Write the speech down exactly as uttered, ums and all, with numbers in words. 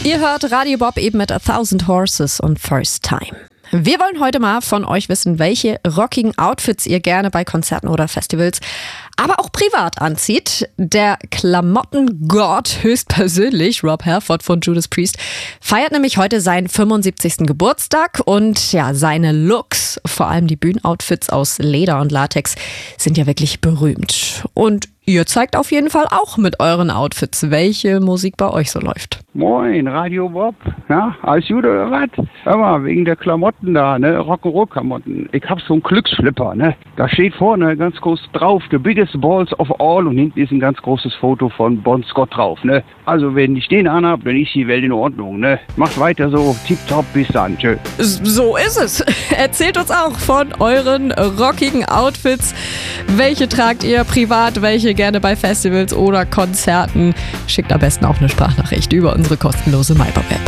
Ihr hört Radio Bob eben mit A Thousand Horses und First Time. Wir wollen heute mal von euch wissen, welche rockigen Outfits ihr gerne bei Konzerten oder Festivals, aber auch privat anzieht. Der Klamottengott höchstpersönlich, Rob Halford von Judas Priest, feiert nämlich heute seinen fünfundsiebzigsten Geburtstag und ja, seine Looks, vor allem die Bühnenoutfits aus Leder und Latex, sind ja wirklich berühmt. Und ihr zeigt auf jeden Fall auch mit euren Outfits, welche Musik bei euch so läuft. Moin, Radio Bob. Ja, alles gut oder was? Hör mal, wegen der Klamotten da, ne? Rock'n'Roll-Klamotten. Ich hab so einen Glücksflipper, ne? Da steht vorne ganz groß drauf, the biggest balls of all, und hinten ist ein ganz großes Foto von Bon Scott drauf, ne? Also, wenn ich den anhab, dann ist die Welt in Ordnung, ne? Macht weiter so, tipptopp, bis dann, tschö. So ist es. Erzählt uns auch von euren rockigen Outfits. Welche tragt ihr privat, welche gerne bei Festivals oder Konzerten? Schickt am besten auch eine Sprachnachricht über unsere kostenlose MyBob-App.